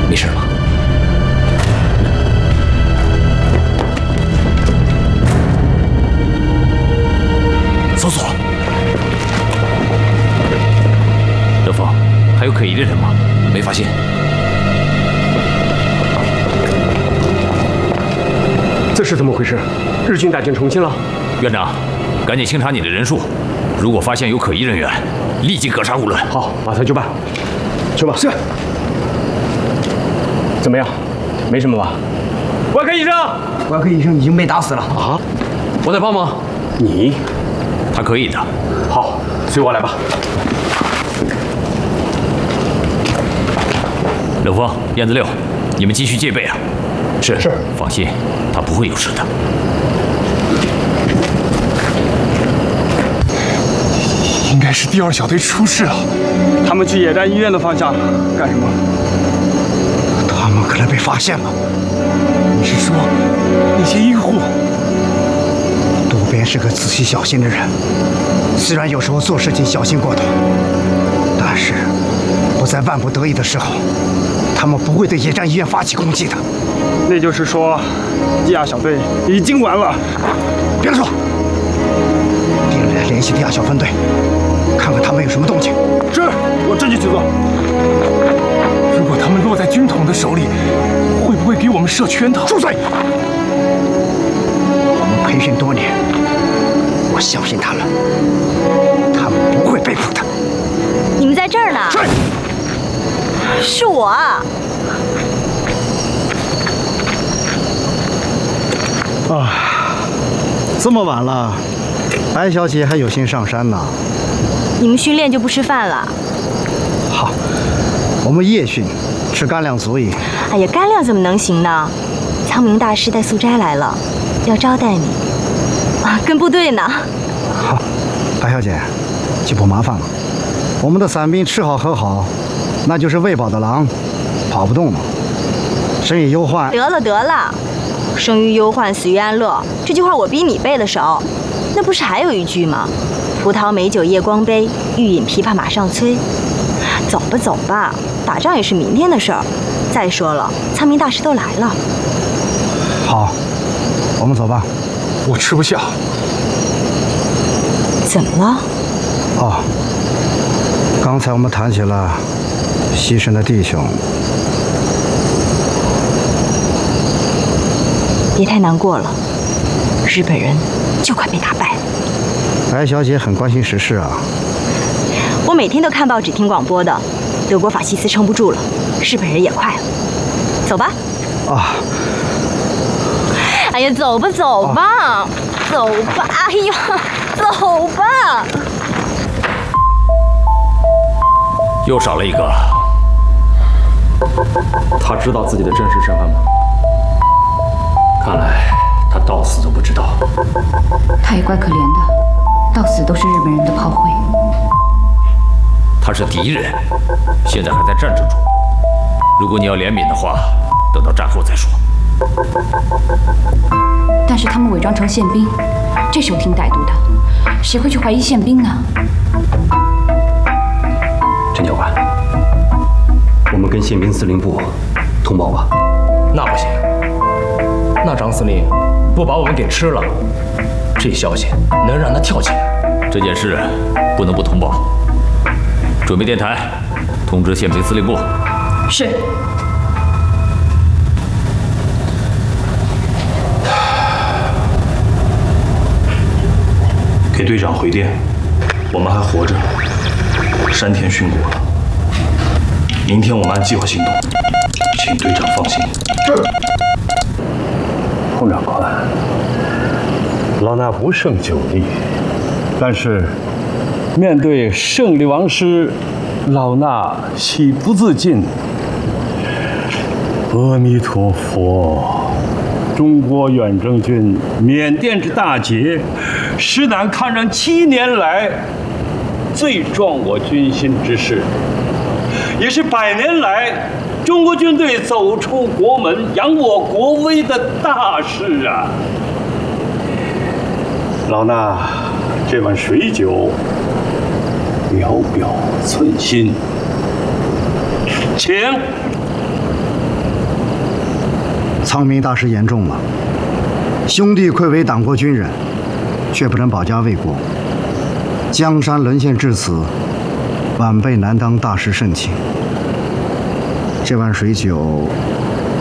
没事吧？搜索。德峰，还有可疑的人吗？没发现。 这是怎么回事？日军打进重庆了？ 院长，赶紧清查你的人数，如果发现有可疑人员，立即格杀勿论。 好，马上就办。去吧。是。怎么样？没什么吧？外科医生， 外科医生已经被打死了。 啊？我在帮忙。你？ 他可以的。 好，随我来吧。 冷风、燕子六，你们继续戒备啊！ 是。 放心，他不会有事的。 应该是第2小队出事了。 他们去野战医院的方向干什么？ 他们可能被发现了。 你是说那些医护？ 渡边是个仔细小心的人，虽然有时候做事情小心过头，但是不在万不得已的时候，他们不会对野战医院发起攻击的。 那就是说，第2小队已经完了。 别说，第2连联系第2小分队，看看他们有什么动静。 是，我这就去做。 如果他们落在军统的手里，会不会给我们设圈套？ 住嘴！我们培训多年，我相信他们，他们不会被捕的。 你们在这儿呢？是我啊。 啊，这么晚了，白小姐还有心上山呢。 你们训练就不吃饭了？ 好，我们夜训，吃干粮足矣。 哎呀，干粮怎么能行呢？苍明大师带素斋来了，要招待你。啊，跟部队呢。 好，白小姐，就不麻烦了。我们的伞兵吃好喝好，那就是喂饱的狼，跑不动了。生于忧患。 得了，生于忧患，死于安乐，这句话我比你背得熟。那不是还有一句吗？葡萄美酒夜光杯，欲饮琵琶马上催。走吧，打仗也是明天的事儿。再说了，苍明大师都来了。 好，我们走吧。 我吃不下。 怎么了？ 哦，刚才我们谈起了牺牲的弟兄。 别太难过了，日本人就快被打败了。 白小姐很关心时事啊。 我每天都看报纸、听广播的。德国法西斯撑不住了，日本人也快了。走吧。 啊。 哎呀，走吧，走吧。哎呀，走吧。 又少了一个。 他知道自己的真实身份吗？看来他到死都不知道。 他也怪可怜的，到死都是日本人的炮灰。 他是敌人，现在还在战争中。如果你要怜悯的话，等到战后再说。 但是他们伪装成宪兵，这手挺歹毒的，谁会去怀疑宪兵呢？ 陈教官，我们跟宪兵司令部通报吧。 那不行，那张司令不把我们给吃了，这消息能让他跳起来。 这件事不能不通报。准备电台，通知宪兵司令部。 是。 给队长回电，我们还活着，山田殉国了。明天我们按计划行动，请队长放心。 是。洪长官，老衲不胜酒力，但是面对胜利王师，老衲喜不自禁。阿弥陀佛。中国远征军缅甸之大捷，实乃抗战7年来最壮我军心之事，也是100年来中国军队走出国门、扬我国威的大事啊！老衲这碗水酒，表表寸心，请。 苍明大师言重了。兄弟愧为党国军人，却不能保家卫国。江山沦陷至此，晚辈难当大师盛情。这碗水酒，